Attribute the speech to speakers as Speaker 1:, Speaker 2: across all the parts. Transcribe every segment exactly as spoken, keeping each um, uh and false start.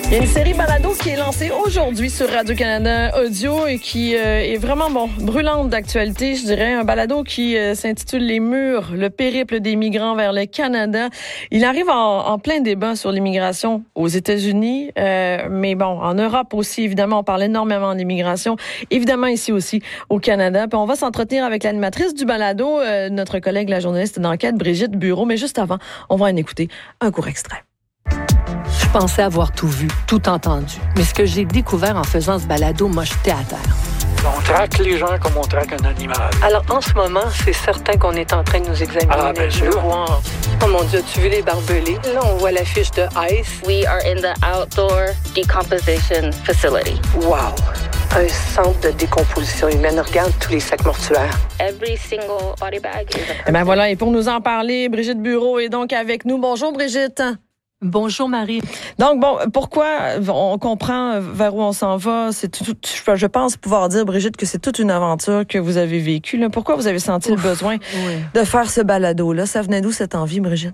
Speaker 1: Il y a une série balado qui est lancée aujourd'hui sur Radio-Canada Audio et qui euh, est vraiment, bon, brûlante d'actualité, je dirais. Un balado qui euh, s'intitule « Les murs, le périple des migrants vers le Canada ». Il arrive en, en plein débat sur l'immigration aux États-Unis, euh, mais bon, en Europe aussi, évidemment, on parle énormément d'immigration, évidemment ici aussi au Canada. Puis on va s'entretenir avec l'animatrice du balado, euh, notre collègue, la journaliste d'enquête, Brigitte Bureau. Mais juste avant, on va en écouter un court extrait.
Speaker 2: Je pensais avoir tout vu, tout entendu. Mais ce que j'ai découvert en faisant ce balado m'a jeté à terre.
Speaker 3: On traque les gens comme on traque un animal.
Speaker 2: Alors, en ce moment, c'est certain qu'on est en train de nous examiner.
Speaker 3: Ah, bien sûr.
Speaker 2: De voir. Oh mon Dieu, as-tu vu les barbelés? Là, on voit l'affiche de ICE.
Speaker 4: We are in the outdoor decomposition facility.
Speaker 2: Wow! Un centre de décomposition humaine. Regarde tous les sacs mortuaires.
Speaker 4: Every single body bag is a person.
Speaker 1: Eh bien voilà, et pour nous en parler, Brigitte Bureau est donc avec nous. Bonjour Brigitte.
Speaker 2: Bonjour Marie.
Speaker 1: Donc bon, pourquoi on comprend vers où on s'en va? C'est tout, je pense pouvoir dire, Brigitte, que c'est toute une aventure que vous avez vécue. Là. Pourquoi vous avez senti Ouf, le besoin oui. de faire ce balado-là? Ça venait d'où cette envie, Brigitte?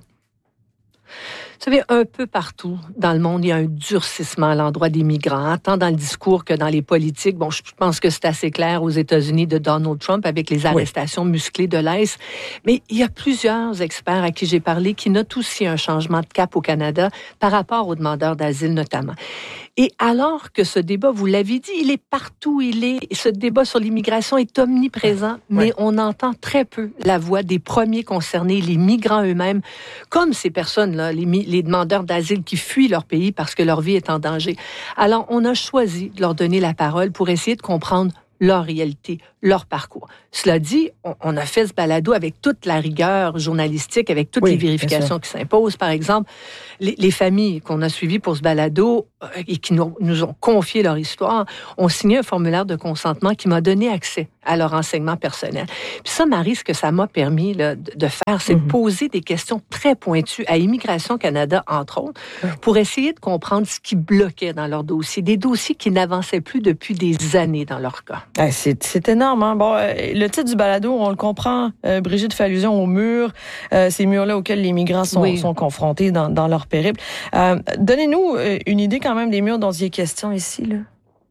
Speaker 2: Vous savez, un peu partout dans le monde, il y a un durcissement à l'endroit des migrants, tant dans le discours que dans les politiques. Bon, je pense que c'est assez clair aux États-Unis de Donald Trump avec les arrestations oui. musclées de l'ICE. Mais il y a plusieurs experts à qui j'ai parlé qui notent aussi un changement de cap au Canada par rapport aux demandeurs d'asile notamment. Et alors que ce débat, vous l'avez dit, il est partout, il est, ce débat sur l'immigration est omniprésent, mais oui. on entend très peu la voix des premiers concernés, les migrants eux-mêmes, comme ces personnes-là, les, les demandeurs d'asile qui fuient leur pays parce que leur vie est en danger. Alors, on a choisi de leur donner la parole pour essayer de comprendre leur réalité, leur parcours. Cela dit, on, on a fait ce balado avec toute la rigueur journalistique, avec toutes oui, les vérifications qui s'imposent. Par exemple, les, les familles qu'on a suivies pour ce balado euh, et qui nous, nous ont confié leur histoire ont signé un formulaire de consentement qui m'a donné accès à leur renseignement personnel. Puis ça, Marie, ce que ça m'a permis là, de, de faire, c'est mm-hmm. de poser des questions très pointues à Immigration Canada, entre autres, pour essayer de comprendre ce qui bloquait dans leur dossier, des dossiers qui n'avançaient plus depuis des années dans leur cas.
Speaker 1: Ah, c'est, c'est énorme. Hein? Bon, euh, le titre du balado, on le comprend, euh, Brigitte fait allusion aux murs, euh, ces murs-là auxquels les migrants sont, oui. sont confrontés dans, dans leur périple. Euh, donnez-nous euh, une idée quand même des murs dont il est question ici, là.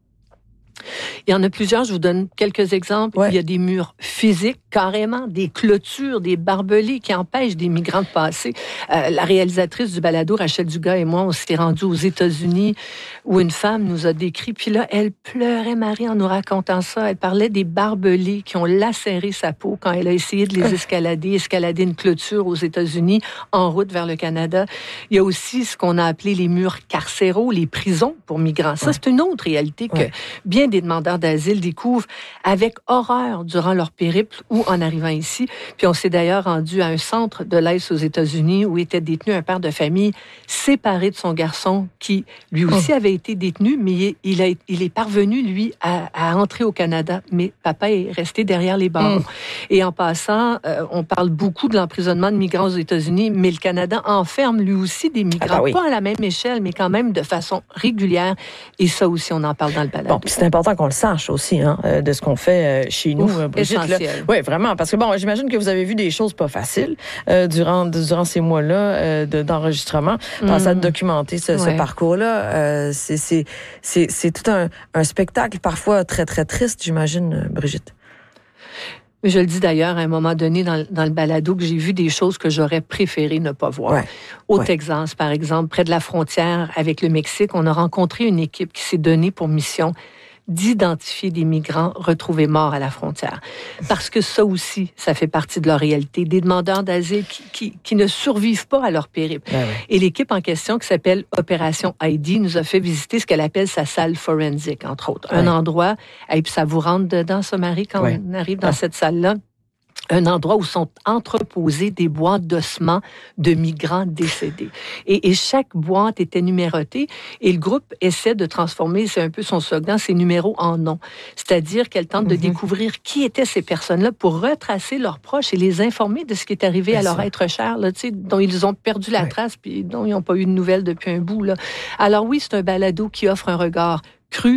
Speaker 2: Il y en a plusieurs, je vous donne quelques exemples. Ouais. Il y a des murs physiques, carrément, des clôtures, des barbelés qui empêchent des migrants de passer. Euh, la réalisatrice du balado, Rachel Dugas et moi, on s'est rendus aux États-Unis où une femme nous a décrit, puis là, elle pleurait, Marie, en nous racontant ça. Elle parlait des barbelés qui ont lacéré sa peau quand elle a essayé de les escalader, escalader une clôture aux États-Unis en route vers le Canada. Il y a aussi ce qu'on a appelé les murs carcéraux, les prisons pour migrants. Ça, ouais. c'est une autre réalité que ouais. bien des demandeurs d'asile découvrent avec horreur durant leur périple ou en arrivant ici. Puis on s'est d'ailleurs rendu à un centre de l'I C E aux États-Unis où était détenu un père de famille séparé de son garçon qui, lui aussi, oh. avait été détenu, mais il, a, il est parvenu, lui, à, à entrer au Canada. Mais papa est resté derrière les barreaux. Mm. Et en passant, euh, on parle beaucoup de l'emprisonnement de migrants aux États-Unis, mais le Canada enferme lui aussi des migrants, ah bah oui. pas à la même échelle, mais quand même de façon régulière. Et ça aussi, on en parle dans le balado.
Speaker 1: Bon, c'est important qu'on le sache aussi, hein, de ce qu'on fait chez nous,
Speaker 2: Ouf,
Speaker 1: Brigitte. Oui, vraiment, parce que bon, j'imagine que vous avez vu des choses pas faciles euh, durant durant ces mois-là euh, de, d'enregistrement. Pensez mmh. à documenter ce, ouais. ce parcours-là. Euh, c'est c'est c'est c'est tout un, un spectacle parfois très très triste, j'imagine, Brigitte.
Speaker 2: Je le dis d'ailleurs à un moment donné dans, dans le balado que j'ai vu des choses que j'aurais préféré ne pas voir. Ouais. Au ouais. Texas, par exemple, près de la frontière avec le Mexique, on a rencontré une équipe qui s'est donnée pour mission d'identifier des migrants retrouvés morts à la frontière. Parce que ça aussi, ça fait partie de leur réalité. Des demandeurs d'asile qui, qui, qui ne survivent pas à leur périple. Ben oui. Et l'équipe en question, qui s'appelle Opération Heidi, nous a fait visiter ce qu'elle appelle sa salle forensique, entre autres. Ouais. Un endroit, et puis ça vous rentre dedans, ça, Marie, quand ouais. on arrive dans ah. cette salle-là. Un endroit où sont entreposées des boîtes d'ossements de migrants décédés. Et, et chaque boîte était numérotée et le groupe essaie de transformer, c'est un peu son slogan, ces numéros en noms. C'est-à-dire qu'elle tente mm-hmm. de découvrir qui étaient ces personnes-là pour retracer leurs proches et les informer de ce qui est arrivé Bien à leur sûr. être cher, là, dont ils ont perdu la ouais. trace puis dont ils n'ont pas eu de nouvelles depuis un bout. Là. Alors oui, c'est un balado qui offre un regard cru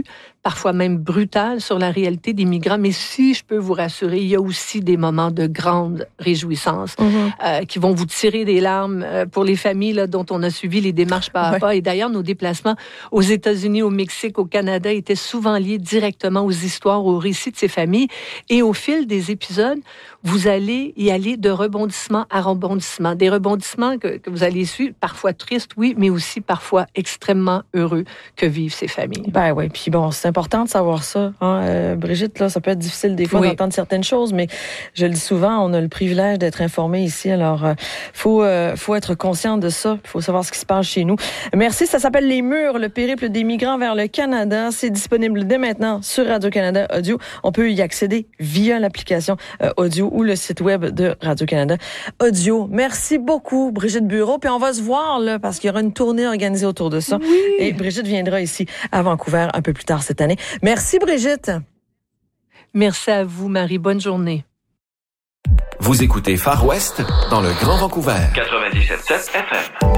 Speaker 2: parfois même brutales sur la réalité des migrants. Mais si je peux vous rassurer, il y a aussi des moments de grande réjouissance mm-hmm. euh, qui vont vous tirer des larmes euh, pour les familles là, dont on a suivi les démarches pas à pas. Ouais. Et d'ailleurs, nos déplacements aux États-Unis, au Mexique, au Canada étaient souvent liés directement aux histoires, aux récits de ces familles. Et au fil des épisodes, vous allez y aller de rebondissement à rebondissement. Des rebondissements que, que vous allez suivre, parfois tristes, oui, mais aussi parfois extrêmement heureux que vivent ces familles.
Speaker 1: Ben oui, puis bon, c'est important de savoir ça. Hein? Euh, Brigitte, là, ça peut être difficile des fois oui. d'entendre certaines choses, mais je le dis souvent, on a le privilège d'être informé ici, alors il euh, faut, euh, faut être conscient de ça, il faut savoir ce qui se passe chez nous. Merci, ça s'appelle Les Murs, le périple des migrants vers le Canada. C'est disponible dès maintenant sur Radio-Canada Audio. On peut y accéder via l'application euh, audio ou le site web de Radio-Canada Audio. Merci beaucoup, Brigitte Bureau. Puis on va se voir, là, parce qu'il y aura une tournée organisée autour de ça.
Speaker 2: Oui.
Speaker 1: Et Brigitte viendra ici à Vancouver un peu plus tard cette année. Merci, Brigitte.
Speaker 2: Merci à vous, Marie. Bonne journée.
Speaker 5: Vous écoutez Far West dans le Grand Vancouver.
Speaker 6: quatre-vingt-dix-sept virgule sept F M.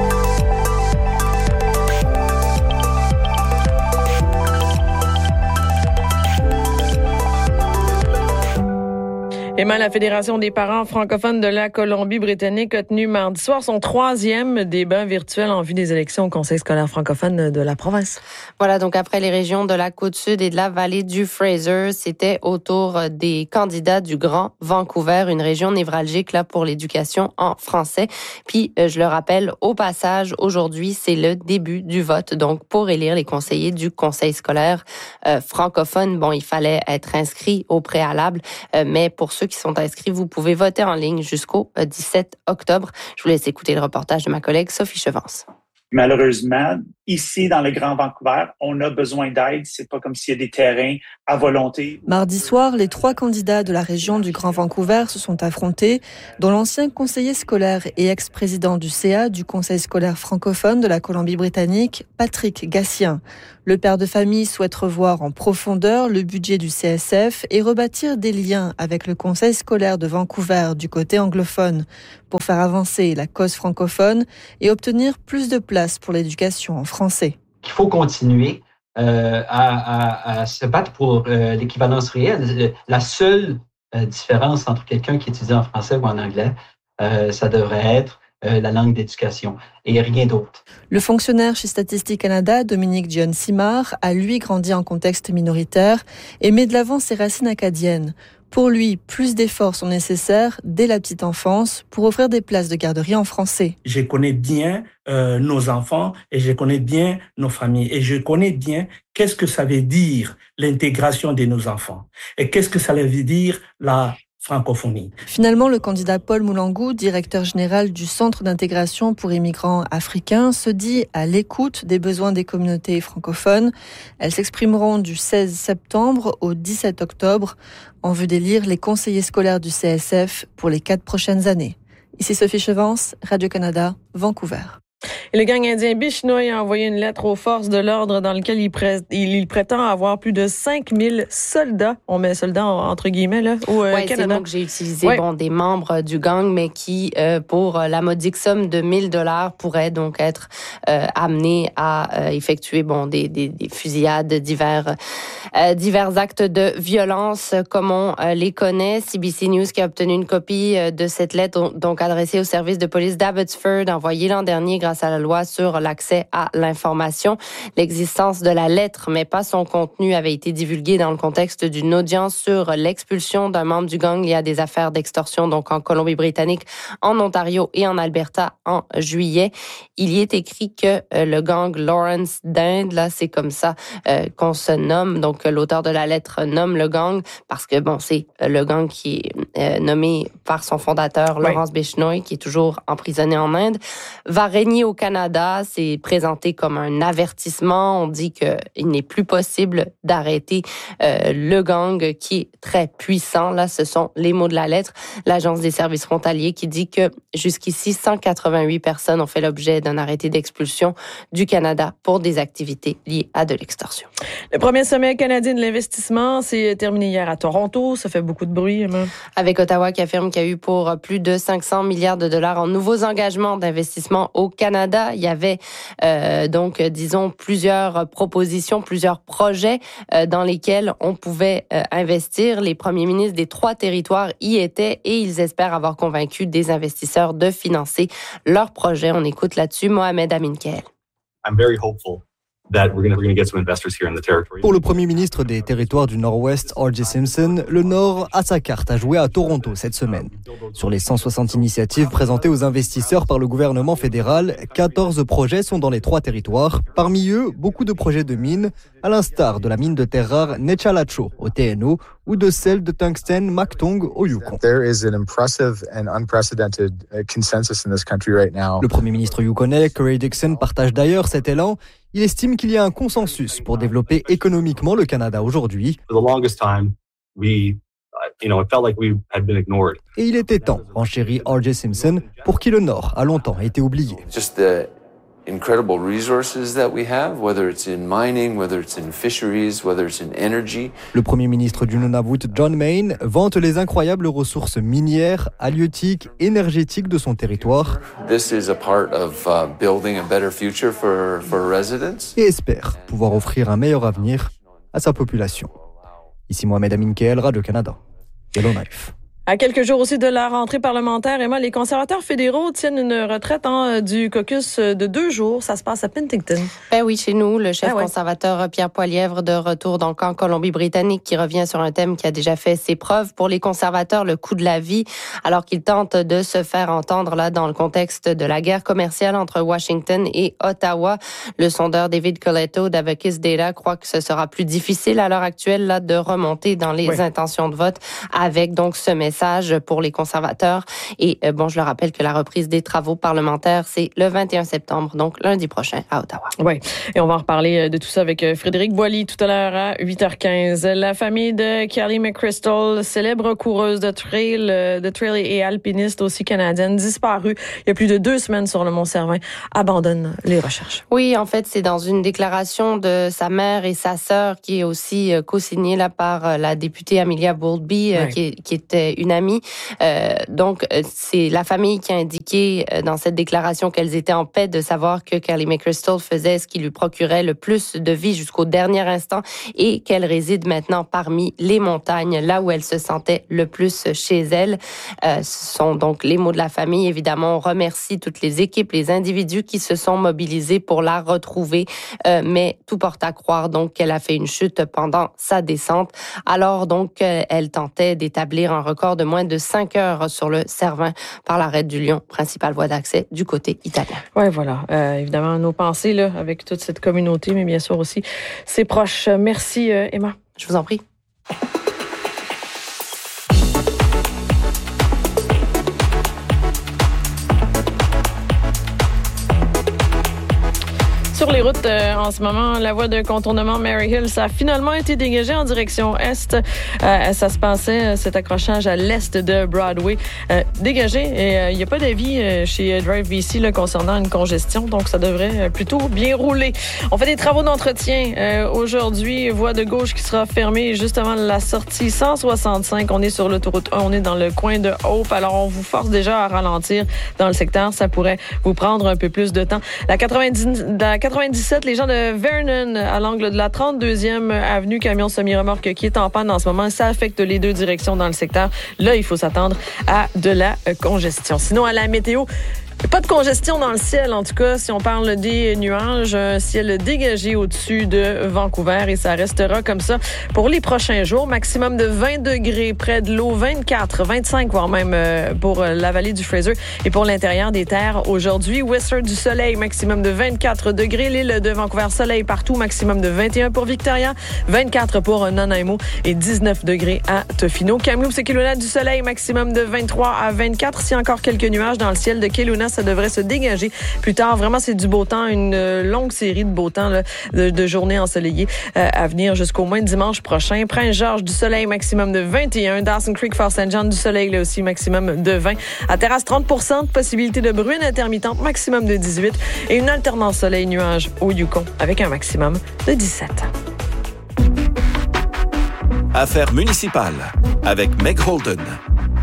Speaker 1: Emma, la Fédération des parents francophones de la Colombie-Britannique a tenu mardi soir son troisième débat virtuel en vue des élections au Conseil scolaire francophone de la province.
Speaker 7: Voilà, donc après les régions de la Côte-Sud et de la vallée du Fraser, c'était au tour des candidats du Grand Vancouver, une région névralgique là pour l'éducation en français. Puis, je le rappelle, au passage, aujourd'hui, c'est le début du vote. Donc, pour élire les conseillers du Conseil scolaire euh, francophone, bon, il fallait être inscrit au préalable, euh, mais pour ceux qui sont inscrits, vous pouvez voter en ligne jusqu'au dix-sept octobre. Je vous laisse écouter le reportage de ma collègue Sophie Chevance.
Speaker 8: Malheureusement, ici, dans le Grand Vancouver, on a besoin d'aide. C'est pas comme s'il y a des terrains à volonté.
Speaker 9: Mardi soir, les trois candidats de la région du Grand Vancouver se sont affrontés, dont l'ancien conseiller scolaire et ex-président du C A du Conseil scolaire francophone de la Colombie-Britannique, Patrick Gatien. Le père de famille souhaite revoir en profondeur le budget du C S F et rebâtir des liens avec le Conseil scolaire de Vancouver du côté anglophone pour faire avancer la cause francophone et obtenir plus de place pour l'éducation en français.
Speaker 10: Il faut continuer euh, à, à, à se battre pour euh, l'équivalence réelle. La seule euh, différence entre quelqu'un qui étudie en français ou en anglais, euh, ça devrait être euh, la langue d'éducation et rien d'autre.
Speaker 9: Le fonctionnaire chez Statistique Canada, Dominique John Simard, a lui grandi en contexte minoritaire et met de l'avant ses racines acadiennes. Pour lui, plus d'efforts sont nécessaires dès la petite enfance pour offrir des places de garderie en français.
Speaker 11: Je connais bien euh, nos enfants et je connais bien nos familles et je connais bien qu'est-ce que ça veut dire l'intégration de nos enfants et qu'est-ce que ça veut dire la francophonie.
Speaker 9: Finalement, le candidat Paul Moulangou, directeur général du Centre d'intégration pour immigrants africains, se dit à l'écoute des besoins des communautés francophones. Elles s'exprimeront du seize septembre au dix-sept octobre en vue d'élire les conseillers scolaires du C S F pour les quatre prochaines années. Ici Sophie Chevance, Radio-Canada, Vancouver.
Speaker 1: Et le gang indien Bishnoi a envoyé une lettre aux forces de l'ordre dans laquelle il, pré- il prétend avoir plus de cinq mille soldats, on met soldats entre guillemets, là, au euh,
Speaker 7: ouais,
Speaker 1: Canada.
Speaker 7: C'est le mot que j'ai utilisé,
Speaker 1: ouais.
Speaker 7: bon, des membres du gang, mais qui, euh, pour la modique somme de mille dollars, pourraient donc être euh, amenés à euh, effectuer bon, des, des, des fusillades, divers, euh, divers actes de violence, comme on euh, les connaît. C B C News qui a obtenu une copie euh, de cette lettre, donc adressée au service de police d'Abbotsford, envoyée l'an dernier grâce à la loi sur l'accès à l'information. L'existence de la lettre, mais pas son contenu, avait été divulguée dans le contexte d'une audience sur l'expulsion d'un membre du gang lié à des affaires d'extorsion, donc en Colombie-Britannique, en Ontario et en Alberta en juillet. Il y est écrit que euh, le gang Lawrence d'Inde, là, c'est comme ça euh, qu'on se nomme. Donc, l'auteur de la lettre nomme le gang parce que, bon, c'est le gang qui est euh, nommé par son fondateur, oui. Lawrence Bishnoi, qui est toujours emprisonné en Inde, va régner au Canada. C'est présenté comme un avertissement. On dit qu'il n'est plus possible d'arrêter euh, le gang qui est très puissant. Là, ce sont les mots de la lettre. L'Agence des services frontaliers qui dit que jusqu'ici, cent quatre-vingt-huit personnes ont fait l'objet d'un arrêté d'expulsion du Canada pour des activités liées à de l'extorsion.
Speaker 1: Le premier sommet canadien de l'investissement s'est terminé hier à Toronto. Ça fait beaucoup de bruit, Emma.
Speaker 7: Avec Ottawa qui affirme qu'il y a eu pour plus de cinq cents milliards de dollars en nouveaux engagements d'investissement au Canada. Il y avait euh, donc, disons, plusieurs propositions, plusieurs projets euh, dans lesquels on pouvait euh, investir. Les premiers ministres des trois territoires y étaient et ils espèrent avoir convaincu des investisseurs de financer leurs projets. On écoute là-dessus Mohamed Amin-Keel.
Speaker 12: I'm very hopeful that we're going to get some investors here in the territory.
Speaker 13: Pour le premier ministre des territoires du Nord-Ouest, R J Simpson, le Nord a sa carte à jouer à Toronto cette semaine. Sur les cent soixante initiatives présentées aux investisseurs par le gouvernement fédéral, quatorze projets sont dans les trois territoires. Parmi eux, beaucoup de projets de mines, à l'instar de la mine de terre rare Nechalacho au T N O ou de celle de tungstène Mactung au Yukon.
Speaker 14: There is an impressive and unprecedented consensus in this country right now.
Speaker 13: Le premier ministre yukonnais, Curry Dixon, partage d'ailleurs cet élan. Il estime qu'il y a un consensus pour développer économiquement le Canada aujourd'hui.
Speaker 12: For the longest time, we, you know, it felt like we had been ignored.
Speaker 13: Et il était temps, renchérit R J Simpson, pour qui le Nord a longtemps été oublié.
Speaker 15: Just the incredible resources that we have, whether it's in mining, whether it's in fisheries, whether it's in energy.
Speaker 13: Le premier ministre du Nunavut, John Mayne, vante les incroyables ressources minières, halieutiques, énergétiques de son territoire.
Speaker 15: This is a part of uh, building a better future for, for residents.
Speaker 13: Et espère pouvoir offrir un meilleur avenir à sa population. Ici Mohamed Amin-Keel, Radio-Canada. Yellowknife.
Speaker 1: À quelques jours aussi de la rentrée parlementaire, Emma, les conservateurs fédéraux tiennent une retraite hein, du caucus de deux jours. Ça se passe à Penticton.
Speaker 7: Ben oui, chez nous, le chef
Speaker 1: ah ouais.
Speaker 7: conservateur Pierre Poilievre de retour donc en Colombie-Britannique qui revient sur un thème qui a déjà fait ses preuves pour les conservateurs, le coût de la vie, alors qu'il tente de se faire entendre là dans le contexte de la guerre commerciale entre Washington et Ottawa. Le sondeur David Coletto d'Avocus Data croit que ce sera plus difficile à l'heure actuelle là de remonter dans les oui. intentions de vote avec donc ce message pour les conservateurs. Et euh, bon, je le rappelle que la reprise des travaux parlementaires, c'est le vingt et un septembre, donc lundi prochain à Ottawa.
Speaker 1: Oui, et on va en reparler de tout ça avec Frédéric Boily tout à l'heure à huit heures quinze. La famille de Kelly McChrystal, célèbre coureuse de trail, de trail et alpiniste aussi canadienne, disparue il y a plus de deux semaines sur le Mont-Cervin, abandonne les recherches.
Speaker 7: Oui, en fait, c'est dans une déclaration de sa mère et sa sœur qui est aussi co-signée là par la députée Amelia Bowlby, ouais. qui, qui était une amie. Euh, donc, c'est la famille qui a indiqué dans cette déclaration qu'elles étaient en paix de savoir que Kelly McChrystal faisait ce qui lui procurait le plus de vie jusqu'au dernier instant et qu'elle réside maintenant parmi les montagnes, là où elle se sentait le plus chez elle. Euh, ce sont donc les mots de la famille. Évidemment, on remercie toutes les équipes, les individus qui se sont mobilisés pour la retrouver, euh, mais tout porte à croire donc qu'elle a fait une chute pendant sa descente. Alors donc, elle tentait d'établir un record de moins de cinq heures sur le Cervin par l'arrêt du Lion, principale voie d'accès du côté italien.
Speaker 1: Oui, voilà. Euh, évidemment, nos pensées là, avec toute cette communauté, mais bien sûr aussi ses proches. Merci, euh, Emma.
Speaker 7: Je vous en prie.
Speaker 1: Sur les routes, euh, en ce moment, la voie de contournement Mary Hill, ça a finalement été dégagé en direction est. Euh, ça se passait, cet accrochage à l'est de Broadway. Euh, dégagé, et il euh, n'y a pas d'avis euh, chez Drive B C là, concernant une congestion, donc ça devrait plutôt bien rouler. On fait des travaux d'entretien. Euh, aujourd'hui, voie de gauche qui sera fermée juste avant la sortie cent soixante-cinq. On est sur l'autoroute un, on est dans le coin de Hope. Alors, on vous force déjà à ralentir dans le secteur. Ça pourrait vous prendre un peu plus de temps. La quatre-vingt-dix, la quatre-vingt-dix-sept, les gens de Vernon, à l'angle de la trente-deuxième avenue, camion semi-remorque qui est en panne en ce moment. Ça affecte les deux directions dans le secteur. Là, il faut s'attendre à de la congestion. Sinon, à la météo, pas de congestion dans le ciel, en tout cas, si on parle des nuages, un ciel dégagé au-dessus de Vancouver et ça restera comme ça pour les prochains jours. Maximum de vingt degrés près de l'eau, vingt-quatre, vingt-cinq, voire même pour la vallée du Fraser et pour l'intérieur des terres. Aujourd'hui, Whistler du soleil, maximum de vingt-quatre degrés. L'île de Vancouver, soleil partout, maximum de vingt et un pour Victoria, vingt-quatre pour Nanaimo et dix-neuf degrés à Tofino. Kamloops et Kelowna du soleil, maximum de vingt-trois à vingt-quatre. S'il y a encore quelques nuages dans le ciel de Kelowna, ça devrait se dégager plus tard. Vraiment, c'est du beau temps, une longue série de beau temps là, de, de journées ensoleillées euh, à venir jusqu'au moins dimanche prochain. Prince-Georges du soleil, maximum de vingt et un. Dawson Creek, Fort Saint John du soleil, là aussi, maximum de vingt. À Terrasse, trente pour cent de possibilité de bruine intermittente, maximum de dix-huit. Et une alternance soleil-nuage au Yukon avec un maximum de dix-sept.
Speaker 5: Affaires municipales avec Meg Holden.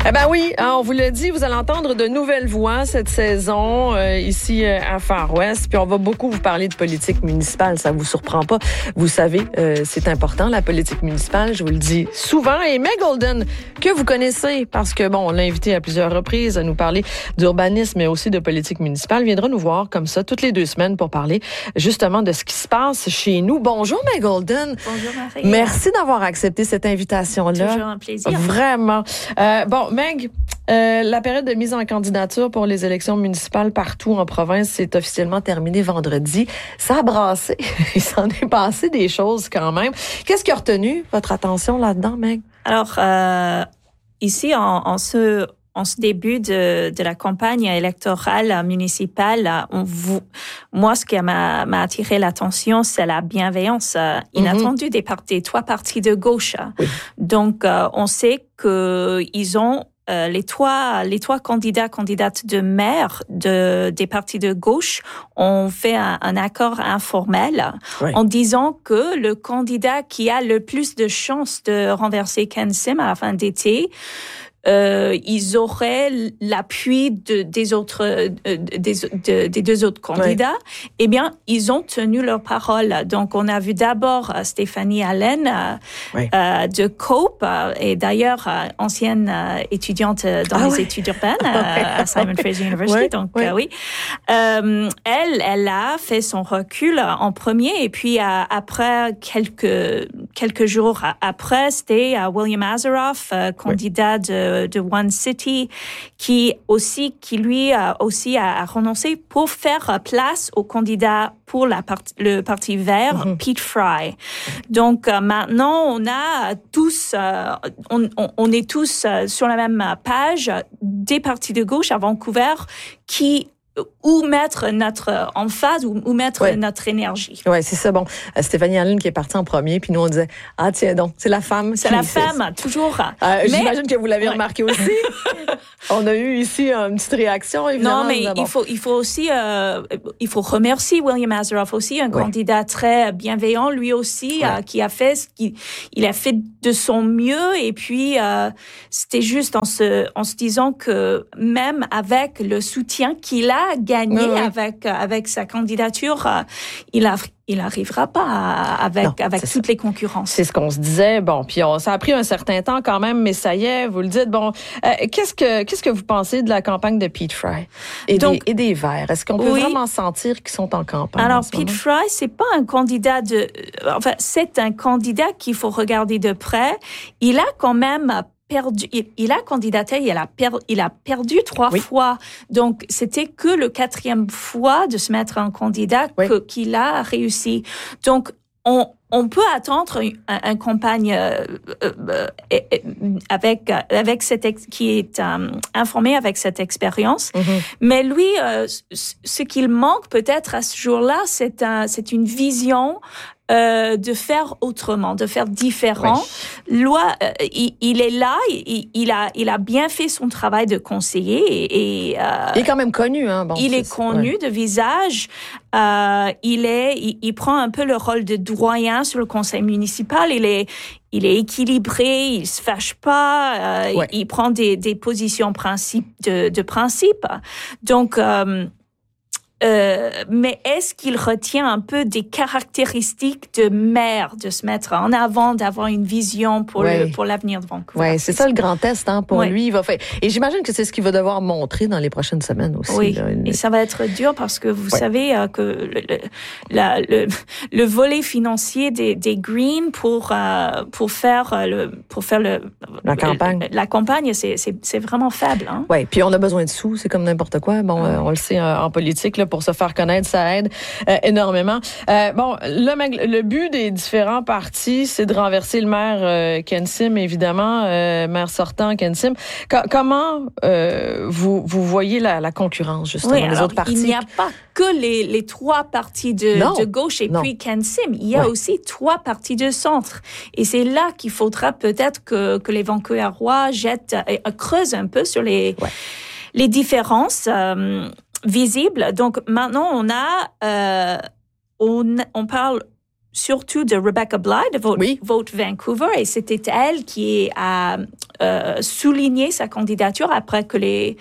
Speaker 1: Eh ben oui, hein, on vous l'a dit, vous allez entendre de nouvelles voix cette saison euh, ici euh, à Far West. Puis on va beaucoup vous parler de politique municipale, ça vous surprend pas. Vous savez, euh, c'est important la politique municipale, je vous le dis souvent. Et Meg Golden, que vous connaissez, parce que bon, on l'a invité à plusieurs reprises à nous parler d'urbanisme, mais aussi de politique municipale, viendra nous voir comme ça toutes les deux semaines pour parler justement de ce qui se passe chez nous. Bonjour Meg Golden.
Speaker 16: Bonjour Marie.
Speaker 1: Merci d'avoir accepté cette invitation-là.
Speaker 16: Toujours un plaisir.
Speaker 1: Vraiment. Euh, bon, Meg, euh, la période de mise en candidature pour les élections municipales partout en province s'est officiellement terminée vendredi. Ça a brassé. Il s'en est passé des choses quand même. Qu'est-ce qui a retenu votre attention là-dedans, Meg?
Speaker 16: Alors, euh, ici, en, en ce... En ce début de, de la campagne électorale municipale, on vous, moi, ce qui m'a, m'a attiré l'attention, c'est la bienveillance euh, inattendue mm-hmm. des, partis, des trois partis de gauche. Oui. Donc, euh, on sait qu'ils ont euh, les trois les trois candidats candidates de maire de des partis de gauche ont fait un, un accord informel oui. en disant que le candidat qui a le plus de chances de renverser Ken Sim à la fin d'été, Euh, ils auraient l'appui de, des autres, euh, des, de, des deux autres candidats. Oui. Eh bien, ils ont tenu leur parole. Donc, on a vu d'abord Stéphanie Allen euh, oui. euh, de Cope euh, et d'ailleurs euh, ancienne euh, étudiante dans ah, les oui. études urbaines euh, à Simon Fraser University. Oui. Donc, oui. Euh, oui. Euh, elle, elle a fait son recul en premier et puis euh, après quelques quelques jours après, c'était euh, William Asaroff, euh, candidat oui. de de One City, qui aussi, qui lui a aussi a renoncé pour faire place au candidat pour la part, le Parti vert, mm-hmm. Pete Fry. Donc euh, maintenant, on a tous, euh, on, on, on est tous euh, sur la même page des partis de gauche à Vancouver qui où mettre notre emphase, où, où mettre ouais. notre énergie.
Speaker 1: Oui, c'est ça. Bon, euh, Stéphanie Allen qui est partie en premier, puis nous on disait, ah tiens donc, c'est la femme.
Speaker 16: C'est la femme, ça. Toujours.
Speaker 1: Euh, mais... J'imagine que vous l'avez ouais. remarqué aussi. On a eu ici une petite réaction, évidemment.
Speaker 16: Non, mais il faut, il faut aussi, euh, il faut remercier William Asaroff aussi, un ouais. candidat très bienveillant, lui aussi, ouais. euh, qui a fait ce qu'il il a fait de son mieux, et puis euh, c'était juste en se, en se disant que même avec le soutien qu'il a gagné oui, oui. avec avec sa candidature, euh, il a il n'arrivera pas à, avec non, avec toutes ça. Les concurrences.
Speaker 1: C'est ce qu'on se disait. Bon, puis on, ça a pris un certain temps quand même, mais ça y est, vous le dites. Bon, euh, qu'est-ce que qu'est-ce que vous pensez de la campagne de Pete Fry et, Donc, des, et des Verts? Est-ce qu'on peut oui. vraiment sentir qu'ils sont en campagne?
Speaker 16: Alors, Pete Fry, c'est pas un candidat de. Enfin, c'est un candidat qu'il faut regarder de près. Il a quand même perdu, il, il a candidaté, il a, per, il a perdu trois oui. fois. Donc, c'était que le quatrième fois de se mettre en candidat oui. que, qu'il a réussi. Donc, on, on peut attendre une, une campagne euh, euh, avec, avec cette ex, qui est euh, informé avec cette expérience. Mm-hmm. Mais lui, euh, ce qu'il manque peut-être à ce jour-là, c'est, un, c'est une vision Euh, de faire autrement, de faire différent. Oui. Loi, euh, il, il est là, il, il a, il a bien fait son travail de conseiller et, et euh,
Speaker 1: il est quand même connu, hein. Bon,
Speaker 16: il est, est connu ouais. de visage. Euh, il est, il, il prend un peu le rôle de doyen sur le conseil municipal. Il est, il est équilibré, il se fâche pas, euh, ouais. il, il prend des, des positions principe de, de principe. Donc euh, Euh, mais est-ce qu'il retient un peu des caractéristiques de maire, de se mettre en avant, d'avoir une vision pour ouais. le pour l'avenir de Vancouver?
Speaker 1: Oui, c'est ça le grand test hein, pour ouais. lui. Il va faire... Et j'imagine que c'est ce qu'il va devoir montrer dans les prochaines semaines aussi.
Speaker 16: Oui,
Speaker 1: là.
Speaker 16: Et ça va être dur parce que vous ouais. savez euh, que le, le, la, le, le volet financier des, des Greens pour euh, pour faire le pour faire le
Speaker 1: la campagne,
Speaker 16: le, la campagne, c'est c'est c'est vraiment faible. Hein?
Speaker 1: Oui, puis on a besoin de sous, c'est comme n'importe quoi. Bon, euh, on le sait euh, en politique là. Pour se faire connaître, ça aide euh, énormément. Euh, bon, le, le but des différents partis, c'est de renverser le maire euh, Ken Sim, évidemment, euh, maire sortant Ken Sim. Co- comment euh, vous, vous voyez la, la concurrence, justement,
Speaker 16: oui,
Speaker 1: des
Speaker 16: alors,
Speaker 1: autres partis?
Speaker 16: Il n'y a pas que les, les trois partis de, de gauche et non. puis Ken Sim. Il y a ouais. aussi trois partis de centre. Et c'est là qu'il faudra peut-être que, que les Vancouverois jettent, euh, creusent un peu sur les, ouais. les différences euh, visible. Donc maintenant, on a, euh, on, on parle surtout de Rebecca Bly de Vote, oui. Vote Vancouver, et c'était elle qui a euh, souligné sa candidature après que les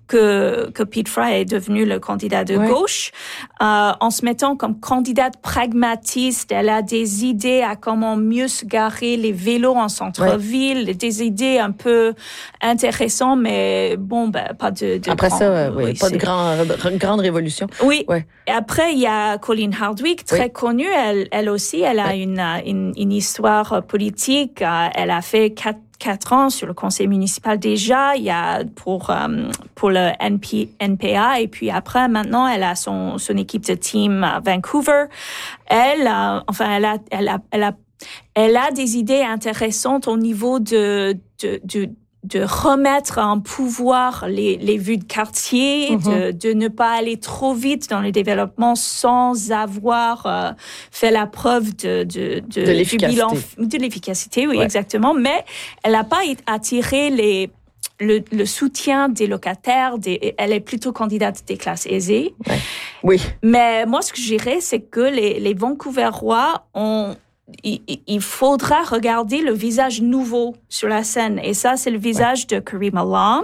Speaker 16: que que Pete Fry est devenu le candidat de ouais. gauche, euh, en se mettant comme candidate pragmatiste. Elle a des idées à comment mieux se garer les vélos en centre-ville, ouais. des idées un peu intéressantes, mais bon, ben pas de. de
Speaker 1: après
Speaker 16: grand,
Speaker 1: ça, euh, oui,
Speaker 16: oui,
Speaker 1: pas c'est... de grand, grande révolution.
Speaker 16: Oui.
Speaker 1: Ouais.
Speaker 16: Et après, il y a Colleen Hardwick, très oui. connue. Elle, elle aussi, elle a ouais. une, une une histoire politique. Elle a fait quatre quatre ans sur le conseil municipal déjà, il y a pour um, pour le N P, N P A, et puis après maintenant elle a son son équipe de team à Vancouver. Elle euh, enfin elle a elle a elle a elle a des idées intéressantes au niveau de de de de remettre en pouvoir les, les vues de quartier, mm-hmm. de, de ne pas aller trop vite dans le développement sans avoir euh, fait la preuve de, de, de,
Speaker 1: de l'efficacité.
Speaker 16: Bilan, de l'efficacité, oui,
Speaker 1: ouais.
Speaker 16: exactement. Mais elle n'a pas attiré les, le, le soutien des locataires. Des, elle est plutôt candidate des classes aisées.
Speaker 1: Ouais. Oui.
Speaker 16: Mais moi, ce que je dirais, c'est que les, les Vancouverois ont... Il, il faudra regarder le visage nouveau sur la scène. Et ça, c'est le visage ouais. de Kareem Alam,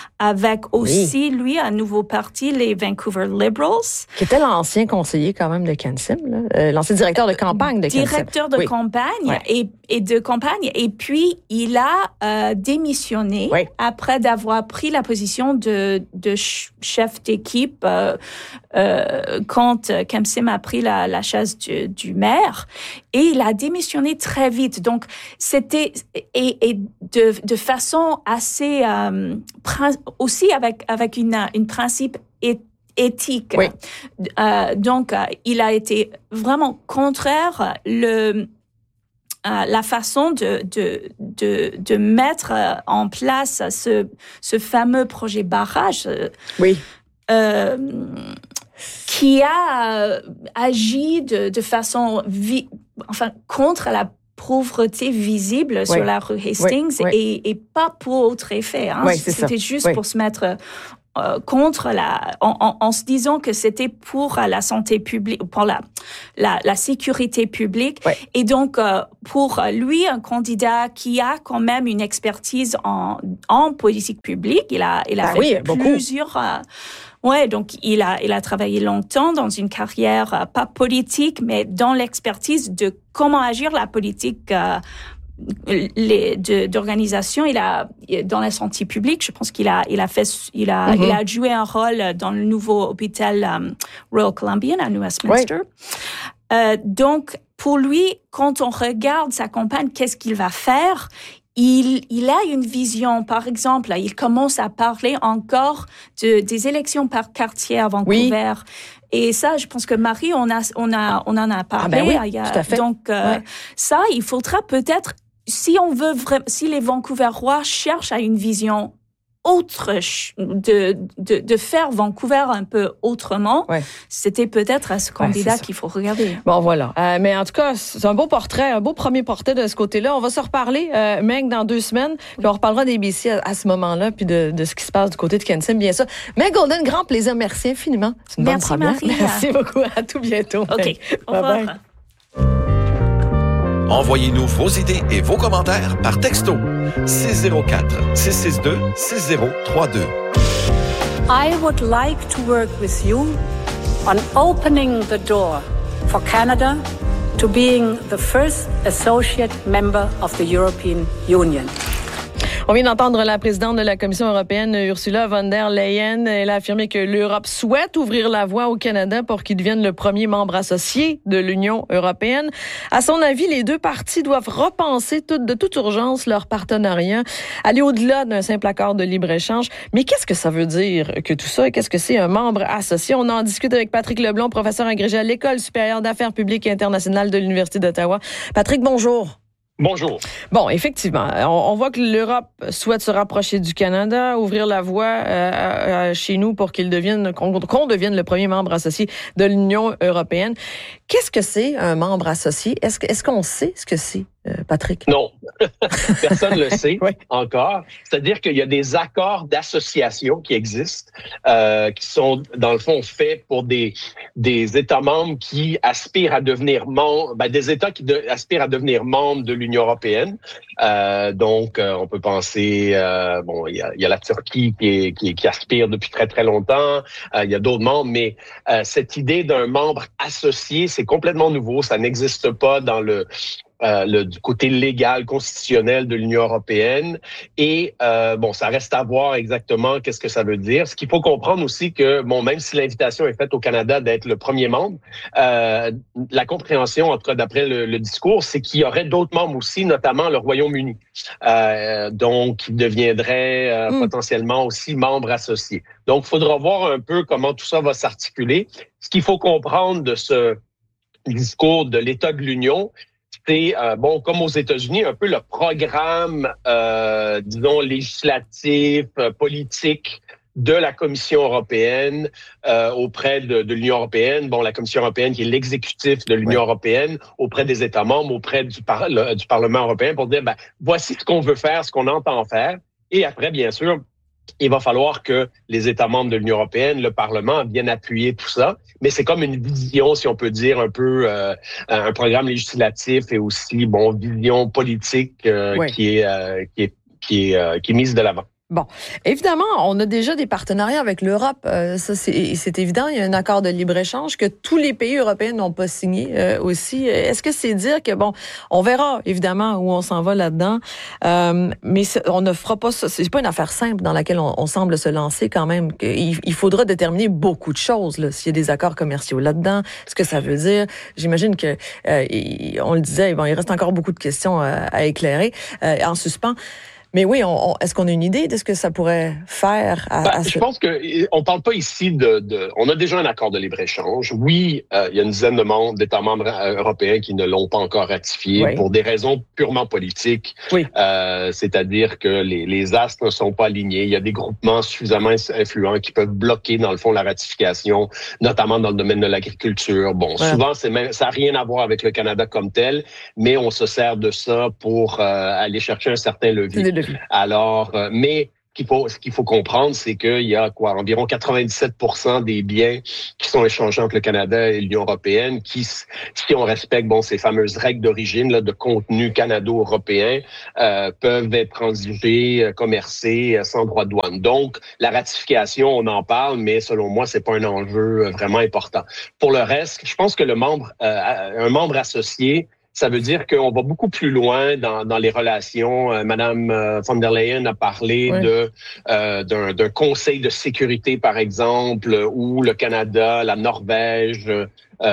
Speaker 16: avec aussi, oui. lui, un nouveau parti, les Vancouver Liberals.
Speaker 1: Qui était l'ancien conseiller, quand même, de Kansim, là. Euh, l'ancien directeur de campagne de Kansim.
Speaker 16: Directeur de oui. campagne ouais. et, et de campagne. Et puis, il a euh, démissionné oui. après d'avoir pris la position de, de chef d'équipe euh, euh, quand Kansim a pris la, la chaise du, du maire. Et il a démissionné très vite. Donc, c'était et, et de, de façon assez euh, aussi avec avec une une principe éthique.
Speaker 1: Oui.
Speaker 16: Euh, donc, euh, il a été vraiment contraire le euh, la façon de de de de mettre en place ce ce fameux projet barrage.
Speaker 1: Oui.
Speaker 16: Euh, qui a agi de, de façon vi, enfin contre la pauvreté visible oui. sur la rue Hastings oui. Oui. Et, et pas pour autre effet. Hein.
Speaker 1: Oui, c'est
Speaker 16: c'était
Speaker 1: ça.
Speaker 16: juste
Speaker 1: oui.
Speaker 16: pour se mettre euh, contre la, en, en, en se disant que c'était pour la santé publique, pour la la, la sécurité publique.
Speaker 1: Oui.
Speaker 16: Et donc euh, pour lui, un candidat qui a quand même une expertise en en politique publique, il a il a
Speaker 1: ah,
Speaker 16: fait
Speaker 1: oui,
Speaker 16: plusieurs. Euh, Ouais, donc il a il a travaillé longtemps dans une carrière euh, pas politique, mais dans l'expertise de comment agir la politique euh, les de, d'organisation. Il a dans la santé publique, je pense qu'il a il a fait il a mm-hmm. il a joué un rôle dans le nouveau hôpital um, Royal Columbian à New Westminster.
Speaker 1: Ouais.
Speaker 16: Euh, donc pour lui, quand on regarde sa campagne, qu'est-ce qu'il va faire? Il, il a une vision, par exemple, il commence à parler encore de, des élections par quartier à Vancouver. Oui. Et ça, je pense que Marie, on, a, on, a, on en a parlé.
Speaker 1: Ah ben oui,
Speaker 16: il y a,
Speaker 1: tout à fait.
Speaker 16: Donc, euh,
Speaker 1: ouais.
Speaker 16: ça, il faudra peut-être, si on veut vraiment, si les Vancouverois cherchent à une vision autre, de, de, de faire Vancouver un peu autrement,
Speaker 1: ouais.
Speaker 16: c'était peut-être à ce candidat ouais, qu'il faut regarder.
Speaker 1: Bon, voilà. Euh, mais en tout cas, c'est un beau portrait, un beau premier portrait de ce côté-là. On va se reparler, euh, Meg, dans deux semaines, puis on reparlera des B C à, à ce moment-là, puis de, de ce qui se passe du côté de Kansim, bien sûr. Meg Golden, grand plaisir. Merci infiniment. C'est une
Speaker 16: Merci,
Speaker 1: bonne première.
Speaker 16: Marie.
Speaker 1: Merci beaucoup. À tout bientôt.
Speaker 16: OK.
Speaker 1: Meg.
Speaker 16: Au revoir. Bye bye.
Speaker 5: Envoyez-nous vos idées et vos commentaires par texto six zéro quatre, six six deux, six zéro trois deux.
Speaker 17: I would like to work with you on opening the door for Canada to being the first associate member of the European Union.
Speaker 1: On vient d'entendre la présidente de la Commission européenne, Ursula von der Leyen. Elle a affirmé que l'Europe souhaite ouvrir la voie au Canada pour qu'il devienne le premier membre associé de l'Union européenne. À son avis, les deux parties doivent repenser tout, de toute urgence leur partenariat, aller au-delà d'un simple accord de libre-échange. Mais qu'est-ce que ça veut dire que tout ça et qu'est-ce que c'est un membre associé? On en discute avec Patrick Leblond, professeur agrégé à l'École supérieure d'affaires publiques et internationales de l'Université d'Ottawa. Patrick, bonjour.
Speaker 18: Bonjour.
Speaker 1: Bon, effectivement, on, on voit que l'Europe souhaite se rapprocher du Canada, ouvrir la voie euh, à, chez nous pour qu'il devienne, qu'on, qu'on devienne le premier membre associé de l'Union européenne. Qu'est-ce que c'est un membre associé? Est-ce, que, est-ce qu'on sait ce que c'est? euh, Patrick?
Speaker 18: Non, personne ne le sait oui. encore. C'est-à-dire qu'il y a des accords d'association qui existent, euh, qui sont, dans le fond, faits pour des, des États membres qui aspirent à devenir membres, ben, des États qui de, aspirent à devenir membres de l'Union européenne. Euh, donc, euh, on peut penser, euh, bon, il y a, il y a la Turquie qui, est, qui, qui aspire depuis très, très longtemps. Euh, il y a d'autres membres, mais euh, cette idée d'un membre associé, c'est complètement nouveau. Ça n'existe pas dans le... Euh, le, du côté légal, constitutionnel de l'Union européenne. Et euh, bon, ça reste à voir exactement qu'est-ce que ça veut dire. Ce qu'il faut comprendre aussi que, bon, même si l'invitation est faite au Canada d'être le premier membre, euh, la compréhension, en tout cas d'après le, le discours, c'est qu'il y aurait d'autres membres aussi, notamment le Royaume-Uni, euh, donc qui deviendrait euh, mm. potentiellement aussi membre associé. Donc, il faudra voir un peu comment tout ça va s'articuler. Ce qu'il faut comprendre de ce discours de l'État de l'Union, c'est, euh, bon, comme aux États-Unis, un peu le programme, euh, disons, législatif, euh, politique de la Commission européenne euh, auprès de, de l'Union européenne. Bon, la Commission européenne qui est l'exécutif de l'Union ouais. européenne auprès des États membres, auprès du, par, le, du Parlement européen pour dire, ben, voici ce qu'on veut faire, ce qu'on entend faire. Et après, bien sûr, il va falloir que les États membres de l'Union européenne, le Parlement, viennent appuyer tout ça. Mais c'est comme une vision, si on peut dire, un peu euh, un programme législatif et aussi, bon, vision politique euh, oui. qui est euh, qui est qui est euh, qui est mise de l'avant.
Speaker 1: Bon, évidemment, on a déjà des partenariats avec l'Europe. Euh, ça, c'est, c'est évident. Il y a un accord de libre-échange que tous les pays européens n'ont pas signé euh, aussi. Est-ce que c'est dire que, bon, on verra évidemment où on s'en va là-dedans, euh, mais on ne fera pas ça. C'est pas une affaire simple dans laquelle on, on semble se lancer quand même. Il, il faudra déterminer beaucoup de choses, là, s'il y a des accords commerciaux là-dedans, ce que ça veut dire. J'imagine que, euh, il, on le disait, bon, il reste encore beaucoup de questions à, à éclairer, euh, en suspens. Mais oui, on, on, est-ce qu'on a une idée de ce que ça pourrait faire? À,
Speaker 18: ben,
Speaker 1: à ce...
Speaker 18: Je pense que on parle pas ici de, de... On a déjà un accord de libre-échange. Oui, euh, il y a une dizaine de membres, d'États membres européens qui ne l'ont pas encore ratifié oui. pour des raisons purement politiques.
Speaker 1: Oui.
Speaker 18: Euh, c'est-à-dire que les, les astres ne sont pas alignés. Il y a des groupements suffisamment influents qui peuvent bloquer, dans le fond, la ratification, notamment dans le domaine de l'agriculture. Bon, ouais. souvent, c'est même, ça n'a rien à voir avec le Canada comme tel, mais on se sert de ça pour euh, aller chercher un certain levier. Alors, euh, mais qu'il faut, ce qu'il faut comprendre, c'est qu'il y a quoi, environ quatre-vingt-dix-sept pour cent des biens qui sont échangés entre le Canada et l'Union européenne, qui, si on respecte bon ces fameuses règles d'origine là, de contenu canado-européen, euh, peuvent être transigés, commercés sans droit de douane. Donc, la ratification, on en parle, mais selon moi, c'est pas un enjeu vraiment important. Pour le reste, je pense que le membre, euh, un membre associé, ça veut dire qu'on va beaucoup plus loin dans, dans les relations. Euh, Madame euh, von der Leyen a parlé oui. de euh, d'un, d'un conseil de sécurité, par exemple, où le Canada, la Norvège, euh,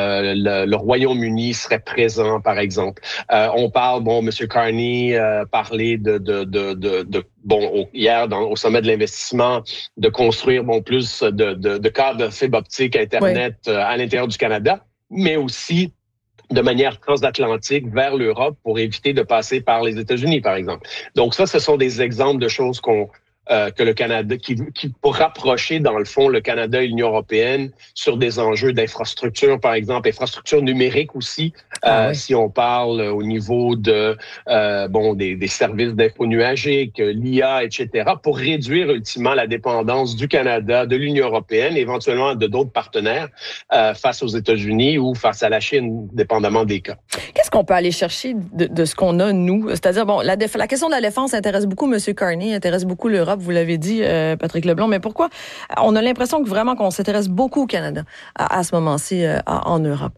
Speaker 18: le, le Royaume-Uni seraient présents, par exemple. Euh, on parle, bon, M. Carney a parlé de, de, de, de, de bon, au, hier dans, au sommet de l'investissement, de construire bon plus de, de, de câbles fibre optique Internet oui. euh, à l'intérieur du Canada, mais aussi de manière transatlantique vers l'Europe pour éviter de passer par les États-Unis, par exemple. Donc ça, ce sont des exemples de choses qu'on euh, que le Canada, qui, qui pour rapprocher, dans le fond, le Canada et l'Union européenne sur des enjeux d'infrastructure, par exemple, infrastructure numérique aussi, ah, euh, oui. si on parle au niveau de euh, bon des, des services d'info nuagique, l'I A, et cetera, pour réduire ultimement la dépendance du Canada, de l'Union européenne, éventuellement de d'autres partenaires euh, face aux États-Unis ou face à la Chine, dépendamment des cas.
Speaker 1: Qu'est-ce qu'on peut aller chercher de, de ce qu'on a, nous? C'est-à-dire, bon, la, déf- la question de la défense intéresse beaucoup M. Carney, intéresse beaucoup l'Europe, vous l'avez dit, euh, Patrick Leblanc, mais pourquoi? On a l'impression que vraiment qu'on s'intéresse beaucoup au Canada à, à ce moment-ci euh, en Europe.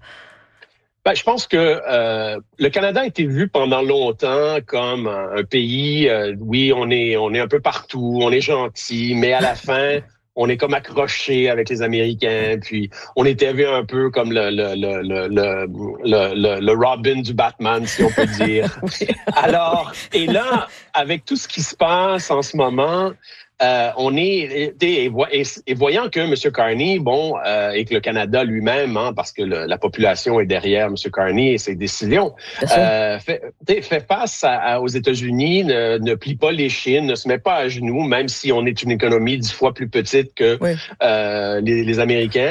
Speaker 18: Ben, je pense que euh, le Canada a été vu pendant longtemps comme un, un pays, euh, oui, on est on est un peu partout, on est gentil, mais à la fin, on est comme accroché avec les Américains, puis on était vu un peu comme le le le le le, le, le Robin du Batman, si on peut dire. Oui. Alors, et là, avec tout ce qui se passe en ce moment, Euh, on est et, et, et voyant que M. Carney, bon, euh, et que le Canada lui-même, hein, parce que le, la population est derrière M. Carney et ses décisions, euh, fait, fait face à, à, aux États-Unis, ne, ne plie pas les chines, ne se met pas à genoux, même si on est une économie dix fois plus petite que oui. euh, les, les Américains.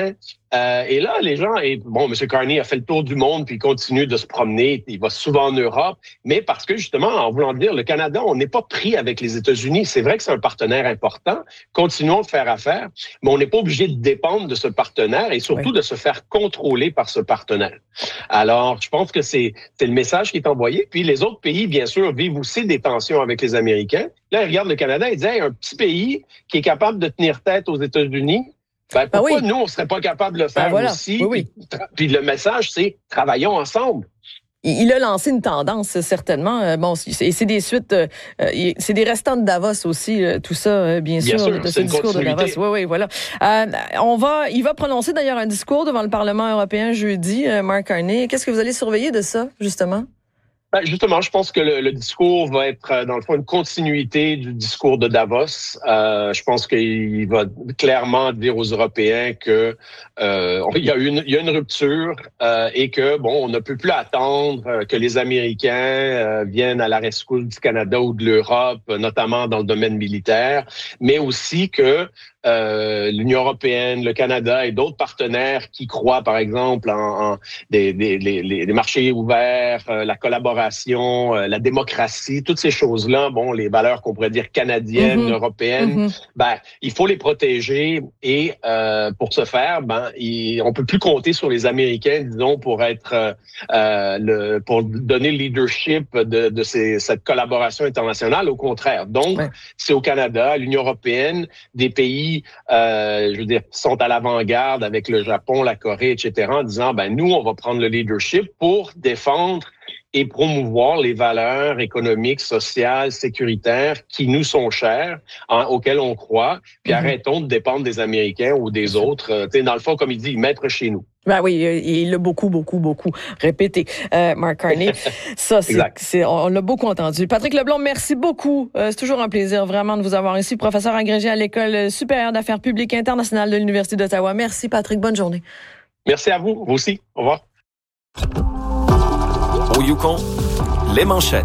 Speaker 18: Euh, et là, les gens, et bon, M. Carney a fait le tour du monde, puis il continue de se promener. Il va souvent en Europe, mais parce que justement, en voulant dire, le Canada, on n'est pas pris avec les États-Unis. C'est vrai que c'est un partenaire important. Continuons de faire affaire, mais on n'est pas obligé de dépendre de ce partenaire et surtout oui. de se faire contrôler par ce partenaire. Alors, je pense que c'est, c'est le message qui est envoyé. Puis les autres pays, bien sûr, vivent aussi des tensions avec les Américains. Là, ils regardent le Canada et disent, hey, un petit pays qui est capable de tenir tête aux États-Unis, ben, pourquoi ben oui. nous, on ne serait pas capable de le faire ben voilà. aussi? Oui, oui. Puis, puis le message, c'est travaillons ensemble.
Speaker 1: Il a lancé une tendance, certainement. Bon, et c'est des suites, euh, c'est des restants de Davos aussi, tout ça, bien, bien sûr, sûr, de ce discours de Davos. Oui, oui, voilà. Euh, on va, il va prononcer d'ailleurs un discours devant le Parlement européen jeudi, Mark Carney. Qu'est-ce que vous allez surveiller de ça, justement?
Speaker 18: Ben justement, je pense que le, le discours va être, dans le fond, une continuité du discours de Davos. Euh, je pense qu'il va clairement dire aux Européens que euh, il y a une, il y a une rupture euh, et que bon, on ne peut plus attendre que les Américains euh, viennent à la rescousse du Canada ou de l'Europe, notamment dans le domaine militaire, mais aussi que Euh, l'Union européenne, le Canada et d'autres partenaires qui croient, par exemple, en, en des, des, les, les marchés ouverts, euh, la collaboration, euh, la démocratie, toutes ces choses-là, bon, les valeurs qu'on pourrait dire canadiennes, mm-hmm. européennes, mm-hmm. ben, il faut les protéger et euh, pour ce faire, ben, il, on peut plus compter sur les Américains, disons, pour être, euh, le, pour donner le leadership de, de ces, cette collaboration internationale. Au contraire, donc, ouais. c'est au Canada, à l'Union européenne, des pays Euh, je veux dire, sont à l'avant-garde avec le Japon, la Corée, et cetera, en disant, ben nous, on va prendre le leadership pour défendre et promouvoir les valeurs économiques, sociales, sécuritaires qui nous sont chères, hein, auxquelles on croit, puis mm-hmm. arrêtons de dépendre des Américains ou des autres. Euh, tu sais, dans le fond, comme il dit, mettre chez nous.
Speaker 1: Ben oui, il l'a beaucoup, beaucoup, beaucoup répété, euh, Mark Carney. Ça, c'est, c'est, on l'a beaucoup entendu. Patrick Leblond, merci beaucoup. Euh, c'est toujours un plaisir vraiment de vous avoir ici, professeur agrégé à l'École supérieure d'affaires publiques internationales de l'Université d'Ottawa. Merci, Patrick. Bonne journée.
Speaker 18: Merci à vous. Vous aussi. Au revoir.
Speaker 5: Au Yukon, les manchettes.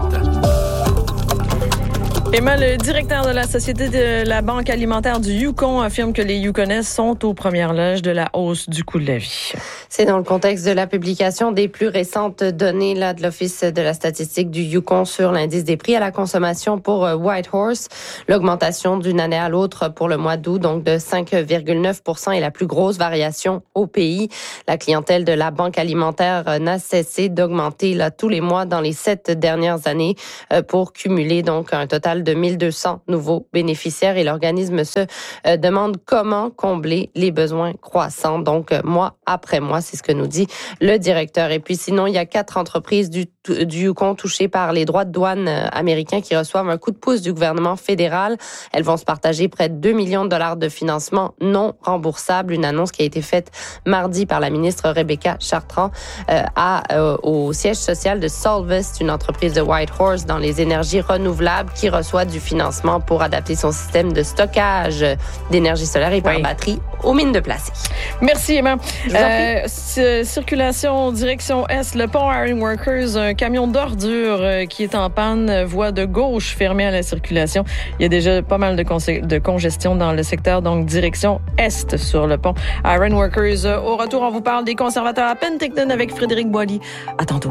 Speaker 1: Emma, le directeur de la Société de la Banque alimentaire du Yukon affirme que les Yukonais sont aux premières loges de la hausse du coût de la vie.
Speaker 7: C'est dans le contexte de la publication des plus récentes données là, de l'Office de la statistique du Yukon sur l'indice des prix à la consommation pour Whitehorse. L'augmentation d'une année à l'autre pour le mois d'août, donc de cinq virgule neuf pour cent est la plus grosse variation au pays. La clientèle de la Banque alimentaire n'a cessé d'augmenter là, tous les mois dans les sept dernières années pour cumuler donc un total de mille deux cents nouveaux bénéficiaires et l'organisme se euh, demande comment combler les besoins croissants, donc euh, mois après mois, c'est ce que nous dit le directeur. Et puis sinon, il y a quatre entreprises du, du Yukon touchées par les droits de douane euh, américains qui reçoivent un coup de pouce du gouvernement fédéral. Elles vont se partager près de deux millions de dollars de financement non remboursable, une annonce qui a été faite mardi par la ministre Rebecca Chartrand euh, à, euh, au siège social de Solvest, une entreprise de Whitehorse dans les énergies renouvelables qui reçoit du financement pour adapter son système de stockage d'énergie solaire et par oui. batterie aux mines de plastique.
Speaker 1: Merci, Emma. Euh, c- circulation direction Est, le pont Iron Workers, un camion d'ordures euh, qui est en panne, voie de gauche fermée à la circulation. Il y a déjà pas mal de, con- de congestion dans le secteur, donc direction Est sur le pont Iron Workers. Euh, au retour, on vous parle des conservateurs à Penticton avec Frédéric Boily. À tantôt.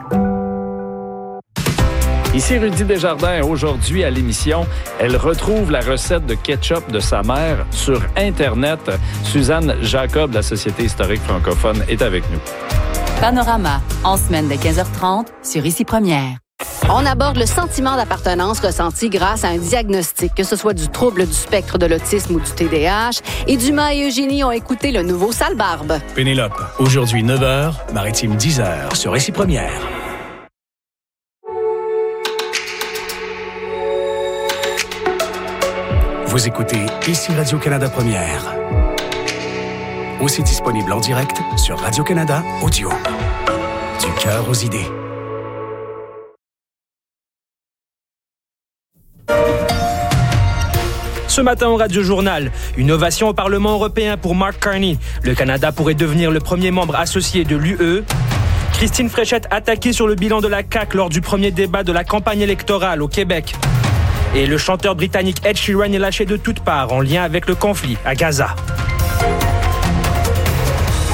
Speaker 19: Ici Rudy Desjardins. Aujourd'hui à l'émission, elle retrouve la recette de ketchup de sa mère sur Internet. Suzanne Jacob de la Société historique francophone est avec nous.
Speaker 20: Panorama, en semaine de quinze heures trente sur Ici Première. On aborde le sentiment d'appartenance ressenti grâce à un diagnostic, que ce soit du trouble du spectre de l'autisme ou du T D A H. Et Dumas et Eugénie ont écouté le nouveau Sale Barbe.
Speaker 21: Pénélope, aujourd'hui neuf heures, Maritime dix heures sur Ici Première. Vous écoutez Ici Radio-Canada Première. Aussi disponible en direct sur Radio-Canada Audio. Du cœur aux idées.
Speaker 22: Ce matin au Radio Journal, une ovation au Parlement européen pour Mark Carney. Le Canada pourrait devenir le premier membre associé de l'U E. Christine Fréchette attaquée sur le bilan de la C A Q lors du premier débat de la campagne électorale au Québec. Et le chanteur britannique Ed Sheeran est lâché de toutes parts en lien avec le conflit à Gaza.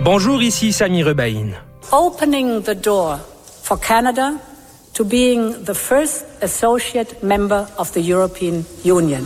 Speaker 22: Bonjour, ici Sami Rebaïn.
Speaker 17: Opening the door for Canada to being the first associate member of the European Union.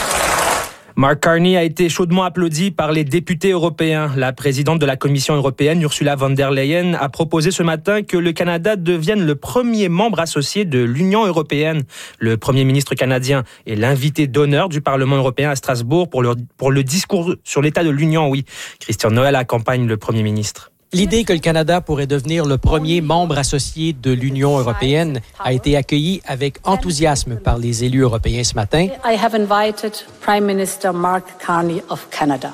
Speaker 22: Mark Carney a été chaudement applaudi par les députés européens. La présidente de la Commission européenne, Ursula von der Leyen, a proposé ce matin que le Canada devienne le premier membre associé de l'Union européenne. Le premier ministre canadien est l'invité d'honneur du Parlement européen à Strasbourg pour le, pour le discours sur l'état de l'Union. Oui, Christian Noël accompagne le premier ministre.
Speaker 3: L'idée que le Canada pourrait devenir le premier membre associé de l'Union européenne a été accueillie avec enthousiasme par les élus européens ce matin.
Speaker 17: I have invited Prime Minister Mark Carney of Canada.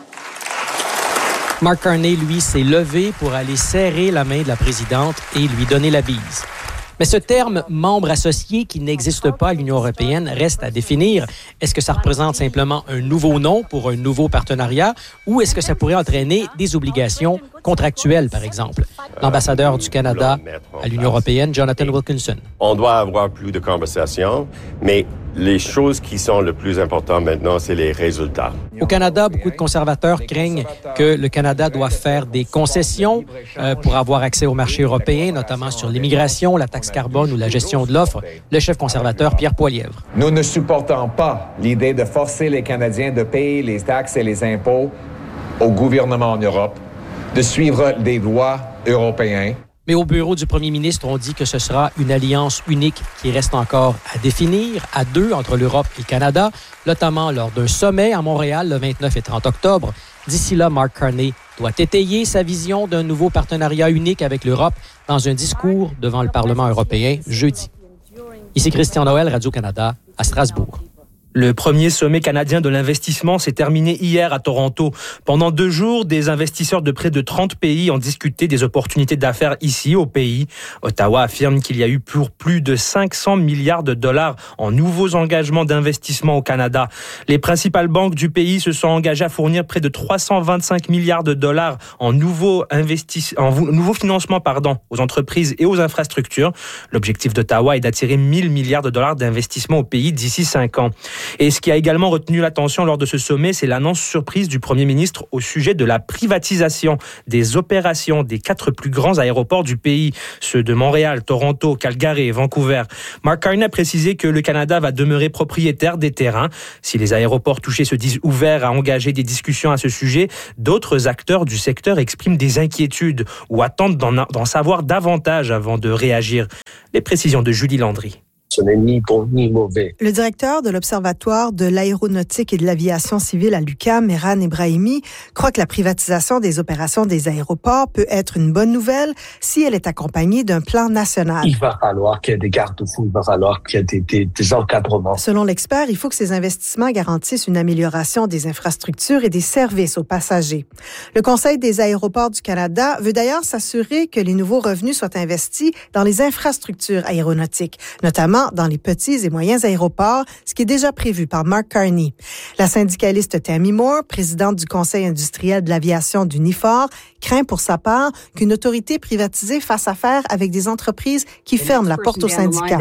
Speaker 3: Mark Carney, lui, s'est levé pour aller serrer la main de la présidente et lui donner la bise. Mais ce terme « membre associé » qui n'existe pas à l'Union européenne reste à définir. Est-ce que ça représente simplement un nouveau nom pour un nouveau partenariat ou est-ce que ça pourrait entraîner des obligations contractuelles, par exemple? L'ambassadeur du Canada à l'Union européenne, Jonathan Wilkinson.
Speaker 4: On doit avoir plus de conversations, mais les choses qui sont le plus importantes maintenant, c'est les résultats.
Speaker 3: Au Canada, beaucoup de conservateurs craignent que le Canada doit faire des concessions euh, pour avoir accès au marché européen, notamment sur l'immigration, la taxe carbone ou la gestion de l'offre. Le chef conservateur, Pierre Poilievre.
Speaker 23: Nous ne supportons pas l'idée de forcer les Canadiens de payer les taxes et les impôts au gouvernement en Europe, de suivre des lois européennes.
Speaker 3: Mais au bureau du premier ministre, on dit que ce sera une alliance unique qui reste encore à définir, à deux entre l'Europe et le Canada, notamment lors d'un sommet à Montréal le vingt-neuf et trente octobre. D'ici là, Mark Carney doit étayer sa vision d'un nouveau partenariat unique avec l'Europe dans un discours devant le Parlement européen jeudi. Ici Christian Noël, Radio-Canada, à Strasbourg.
Speaker 22: Le premier sommet canadien de l'investissement s'est terminé hier à Toronto. Pendant deux jours, des investisseurs de près de trente pays ont discuté des opportunités d'affaires ici au pays. Ottawa affirme qu'il y a eu pour plus de cinq cents milliards de dollars en nouveaux engagements d'investissement au Canada. Les principales banques du pays se sont engagées à fournir près de trois cent vingt-cinq milliards de dollars en nouveaux investissements, en nouveaux financements, pardon, aux entreprises et aux infrastructures. L'objectif d'Ottawa est d'attirer mille milliards de dollars d'investissement au pays d'ici cinq ans. Et ce qui a également retenu l'attention lors de ce sommet, c'est l'annonce surprise du Premier ministre au sujet de la privatisation des opérations des quatre plus grands aéroports du pays, ceux de Montréal, Toronto, Calgary et Vancouver. Mark Carney a précisé que le Canada va demeurer propriétaire des terrains. Si les aéroports touchés se disent ouverts à engager des discussions à ce sujet, d'autres acteurs du secteur expriment des inquiétudes ou attendent d'en, d'en savoir davantage avant de réagir. Les précisions de Julie Landry.
Speaker 24: Ce n'est ni bon ni mauvais.
Speaker 25: Le directeur de l'Observatoire de l'aéronautique et de l'aviation civile à l'U Q A M, Mehran Ebrahimi, croit que la privatisation des opérations des aéroports peut être une bonne nouvelle si elle est accompagnée d'un plan national.
Speaker 24: Il va falloir qu'il y ait des garde-fous, il va falloir qu'il y ait des, des, des encadrements.
Speaker 25: Selon l'expert, il faut que ces investissements garantissent une amélioration des infrastructures et des services aux passagers. Le Conseil des aéroports du Canada veut d'ailleurs s'assurer que les nouveaux revenus soient investis dans les infrastructures aéronautiques, notamment dans les petits et moyens aéroports, ce qui est déjà prévu par Mark Carney. La syndicaliste Tammy Moore, présidente du Conseil industriel de l'aviation du N I F O R, craint pour sa part qu'une autorité privatisée fasse affaire avec des entreprises qui ferment la porte aux syndicats.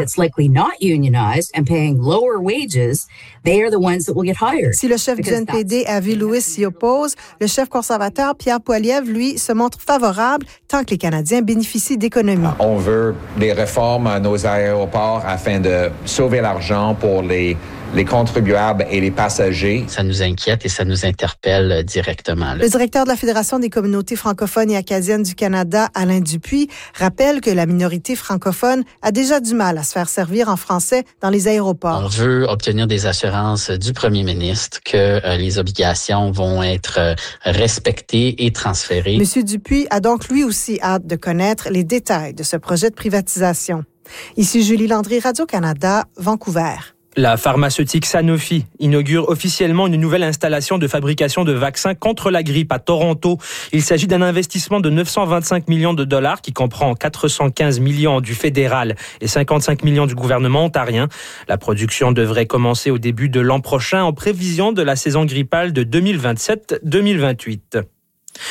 Speaker 25: Si le chef du N P D, Avi Lewis, s'y oppose, le chef conservateur, Pierre Poilievre, lui, se montre favorable tant que les Canadiens bénéficient d'économies.
Speaker 23: On veut des réformes à nos aéroports afin de sauver l'argent pour les, les contribuables et les passagers.
Speaker 26: Ça nous inquiète et ça nous interpelle directement.
Speaker 25: Le directeur de la Fédération des communautés francophones et acadiennes du Canada, Alain Dupuis, rappelle que la minorité francophone a déjà du mal à se faire servir en français dans les aéroports.
Speaker 26: On veut obtenir des assurances du premier ministre que euh, les obligations vont être euh, respectées et transférées.
Speaker 25: Monsieur Dupuis a donc lui aussi hâte de connaître les détails de ce projet de privatisation. Ici Julie Landry, Radio-Canada, Vancouver.
Speaker 22: La pharmaceutique Sanofi inaugure officiellement une nouvelle installation de fabrication de vaccins contre la grippe à Toronto. Il s'agit d'un investissement de neuf cent vingt-cinq millions de dollars qui comprend quatre cent quinze millions du fédéral et cinquante-cinq millions du gouvernement ontarien. La production devrait commencer au début de l'an prochain en prévision de la saison grippale de deux mille vingt-sept deux mille vingt-huit.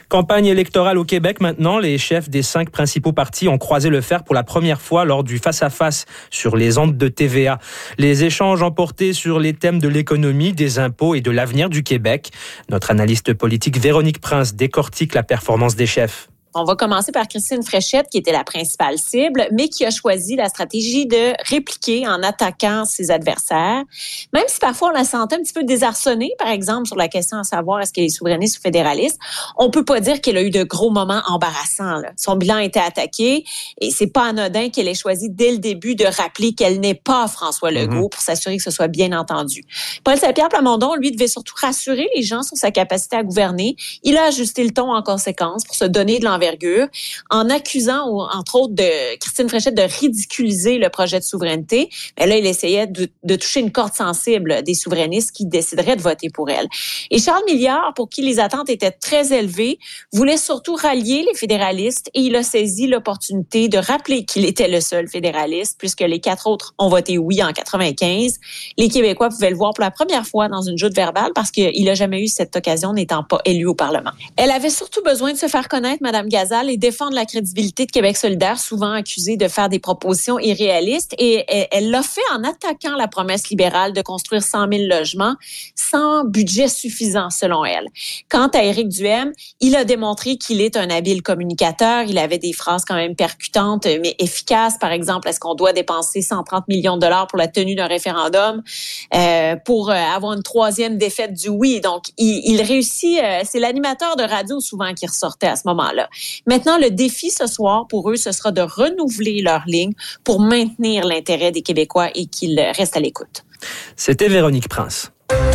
Speaker 22: Campagne électorale au Québec maintenant. Les chefs des cinq principaux partis ont croisé le fer pour la première fois lors du face-à-face sur les ondes de T V A. Les échanges ont porté sur les thèmes de l'économie, des impôts et de l'avenir du Québec. Notre analyste politique Véronique Prince décortique la performance des chefs.
Speaker 2: On va commencer par Christine Fréchette, qui était la principale cible, mais qui a choisi la stratégie de répliquer en attaquant ses adversaires. Même si parfois on la sentait un petit peu désarçonnée, par exemple, sur la question à savoir est-ce qu'elle est souverainiste ou fédéraliste, on peut pas dire qu'elle a eu de gros moments embarrassants, là. Son bilan a été attaqué et c'est pas anodin qu'elle ait choisi dès le début de rappeler qu'elle n'est pas François Legault mm-hmm. pour s'assurer que ce soit bien entendu. Paul Saint-Pierre Plamondon, lui, devait surtout rassurer les gens sur sa capacité à gouverner. Il a ajusté le ton en conséquence pour se donner de l'envergure en accusant, entre autres, de Christine Fréchette de ridiculiser le projet de souveraineté. Mais là, il essayait de, de toucher une corde sensible des souverainistes qui décideraient de voter pour elle. Et Charles Milliard, pour qui les attentes étaient très élevées, voulait surtout rallier les fédéralistes et il a saisi l'opportunité de rappeler qu'il était le seul fédéraliste puisque les quatre autres ont voté oui en quatre-vingt-quinze. Les Québécois pouvaient le voir pour la première fois dans une joute verbale parce qu'il n'a jamais eu cette occasion n'étant pas élu au Parlement. Elle avait surtout besoin de se faire connaître, Mme Gazal, et défendre la crédibilité de Québec solidaire, souvent accusée de faire des propositions irréalistes. Et elle l'a fait en attaquant la promesse libérale de construire cent mille logements sans budget suffisant, selon elle. Quant à Éric Duhaime, il a démontré qu'il est un habile communicateur. Il avait des phrases quand même percutantes, mais efficaces. Par exemple, est-ce qu'on doit dépenser cent trente millions de dollars pour la tenue d'un référendum euh, pour euh, avoir une troisième défaite du oui? Donc, il, il réussit. Euh, c'est l'animateur de radio souvent qui ressortait à ce moment-là. Maintenant, le défi ce soir pour eux, ce sera de renouveler leur ligne pour maintenir l'intérêt des Québécois et qu'ils restent à l'écoute.
Speaker 22: C'était Véronique Prince.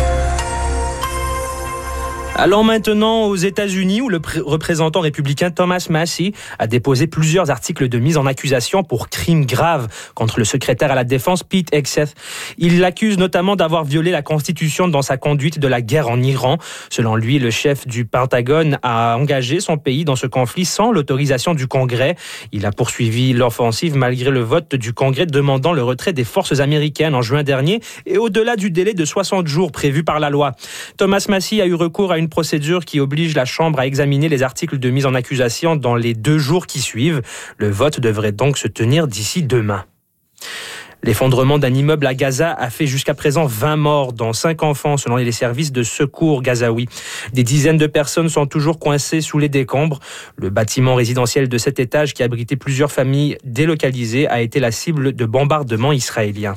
Speaker 22: Allons maintenant aux États-Unis où le pr- représentant républicain Thomas Massie a déposé plusieurs articles de mise en accusation pour crimes graves contre le secrétaire à la Défense Pete Hegseth. Il l'accuse notamment d'avoir violé la Constitution dans sa conduite de la guerre en Iran. Selon lui, le chef du Pentagone a engagé son pays dans ce conflit sans l'autorisation du Congrès. Il a poursuivi l'offensive malgré le vote du Congrès demandant le retrait des forces américaines en juin dernier et au-delà du délai de soixante jours prévu par la loi. Thomas Massie a eu recours à une procédure qui oblige la Chambre à examiner les articles de mise en accusation dans les deux jours qui suivent. Le vote devrait donc se tenir d'ici demain. L'effondrement d'un immeuble à Gaza a fait jusqu'à présent vingt morts, dont cinq enfants, selon les services de secours gazaouis. Des dizaines de personnes sont toujours coincées sous les décombres. Le bâtiment résidentiel de sept étages qui abritait plusieurs familles délocalisées a été la cible de bombardements israéliens.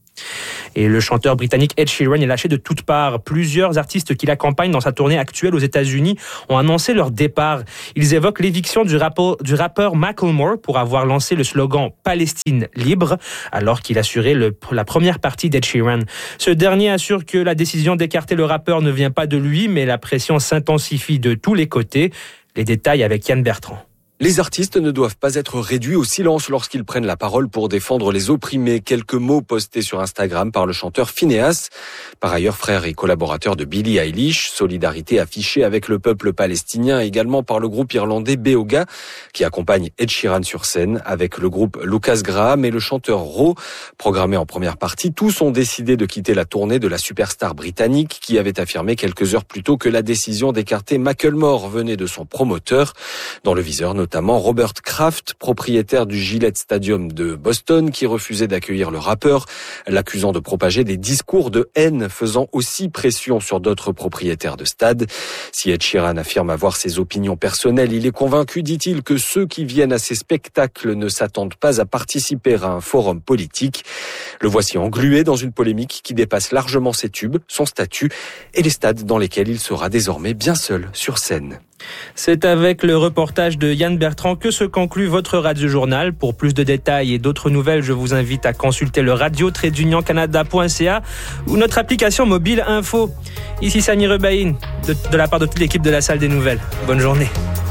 Speaker 22: Et le chanteur britannique Ed Sheeran est lâché de toutes parts. Plusieurs artistes qui l'accompagnent dans sa tournée actuelle aux États-Unis ont annoncé leur départ. Ils évoquent l'éviction du rappeur, du rappeur Macklemore pour avoir lancé le slogan « Palestine libre » alors qu'il assurait le, la première partie d'Ed Sheeran. Ce dernier assure que la décision d'écarter le rappeur ne vient pas de lui, mais la pression s'intensifie de tous les côtés. Les détails avec Yann Bertrand.
Speaker 6: Les artistes ne doivent pas être réduits au silence lorsqu'ils prennent la parole pour défendre les opprimés. Quelques mots postés sur Instagram par le chanteur Phineas. Par ailleurs, frère et collaborateur de Billie Eilish. Solidarité affichée avec le peuple palestinien également par le groupe irlandais Beoga, qui accompagne Ed Sheeran sur scène avec le groupe Lucas Graham et le chanteur Ro. Programmés en première partie, tous ont décidé de quitter la tournée de la superstar britannique qui avait affirmé quelques heures plus tôt que la décision d'écarter Macklemore venait de son promoteur. Dans le viseur, notamment Robert Kraft, propriétaire du Gillette Stadium de Boston, qui refusait d'accueillir le rappeur, l'accusant de propager des discours de haine, faisant aussi pression sur d'autres propriétaires de stades. Si Ed Sheeran affirme avoir ses opinions personnelles, il est convaincu, dit-il, que ceux qui viennent à ces spectacles ne s'attendent pas à participer à un forum politique. Le voici englué dans une polémique qui dépasse largement ses tubes, son statut et les stades dans lesquels il sera désormais bien seul sur scène.
Speaker 22: C'est avec le reportage de Yann Bertrand que se conclut votre Radio-Journal. Pour plus de détails et d'autres nouvelles, je vous invite à consulter le radio tiret union canada point c a ou notre application mobile Info. Ici Sami Rebaïn, de, de la part de toute l'équipe de la Salle des Nouvelles. Bonne journée.